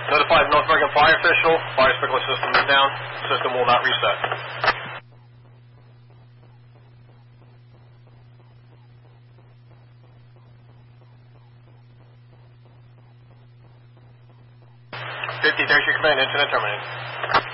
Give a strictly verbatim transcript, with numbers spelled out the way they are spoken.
Notify North American Fire Official. Fire sprinkler system is down. System will not reset. fifty, there's your command. Incident terminated.